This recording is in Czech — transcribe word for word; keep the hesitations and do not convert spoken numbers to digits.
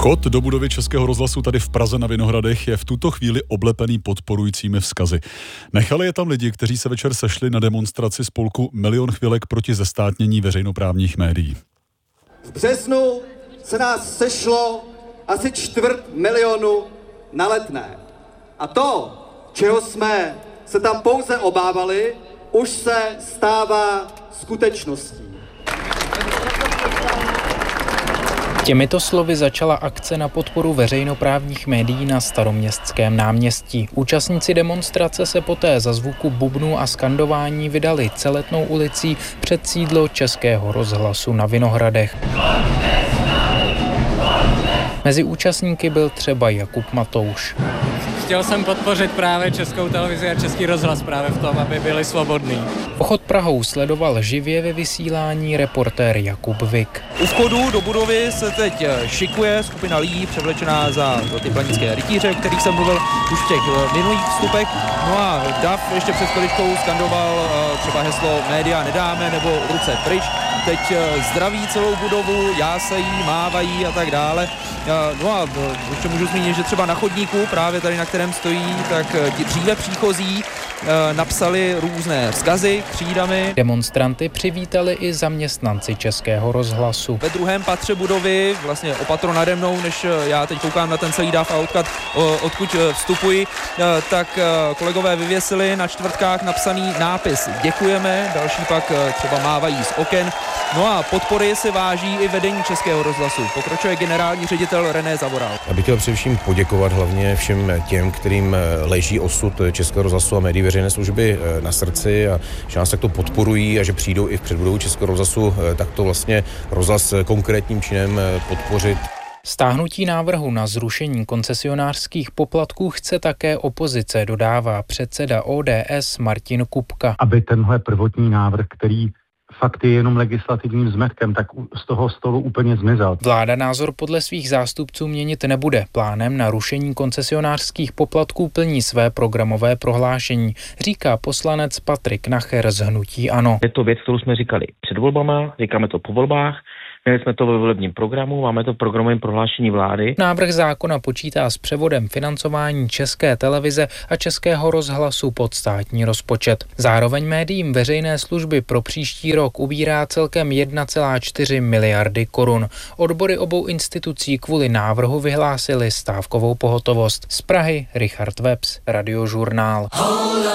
Vchod do budovy Českého rozhlasu tady v Praze na Vinohradech je v tuto chvíli oblepený podporujícími vzkazy. Nechali je tam lidi, kteří se večer sešli na demonstraci spolku Milion chvilek proti zestátnění veřejnoprávních médií. V březnu se nás sešlo asi čtvrt milionu na Letné. A to, čeho jsme se tam pouze obávali, už se stává skutečností. Těmito slovy začala akce na podporu veřejnoprávních médií na Staroměstském náměstí. Účastníci demonstrace se poté za zvuku bubnů a skandování vydali celetnou ulicí před sídlo Českého rozhlasu na Vinohradech. Mezi účastníky byl třeba Jakub Matouš. Chtěl jsem podpořit právě Českou televizi a Český rozhlas právě v tom, aby byli svobodní. Pochod Prahou sledoval živě ve vysílání reportér Jakub Vik. U vchodu do budovy se teď šikuje skupina lidí převlečená za ty planické rytíře, o kterých jsem mluvil už v těch minulých vstupech. No a Dav ještě před chviličkou skandoval třeba heslo média nedáme nebo ruce pryč. Teď zdraví celou budovu, jásají, mávají a tak dále. No a ještě můžu zmínit, že třeba na chodníku, právě tady, na kterém stojí, tak ti dříve příchozí napsali různé vzkazy křídami. Demonstranty přivítali i zaměstnanci Českého rozhlasu. Ve druhém patře budovy, vlastně o patro nade mnou, než já teď koukám na ten celý dáv a odkud, odkud vstupuji, tak kolegové vyvěsili na čtvrtkách napsaný nápis Děkujeme, další pak třeba mávají z oken. No a podpory si váží i vedení Českého rozhlasu. Pokračuje generální ředitel René Zavoral. Já bych chtěl především poděkovat hlavně všem těm, kterým leží osud Českého rozhlasu a médií veřejné služby na srdci a že nás takto podporují a že přijdou i v předbudovu Českého rozhlasu takto vlastně rozhlas konkrétním činem podpořit. Stáhnutí návrhu na zrušení koncesionářských poplatků chce také opozice, dodává předseda O D S Martin Kupka. Aby tenhle prvotní návrh, který fakt je jenom legislativním zmetkem, tak z toho stolu úplně zmizel. Vláda názor podle svých zástupců měnit nebude. Plánem na rušení koncesionářských poplatků plní své programové prohlášení, říká poslanec Patrik Nacher z hnutí ANO. Je to věc, kterou jsme říkali před volbama, říkáme to po volbách. Měli jsme to ve volebním programu, máme to v programovém prohlášení vlády. Návrh zákona počítá s převodem financování České televize a Českého rozhlasu pod státní rozpočet. Zároveň médiím veřejné služby pro příští rok ubírá celkem jedna celá čtyři miliardy korun. Odbory obou institucí kvůli návrhu vyhlásily stávkovou pohotovost. Z Prahy Richard Webs, Radiožurnál.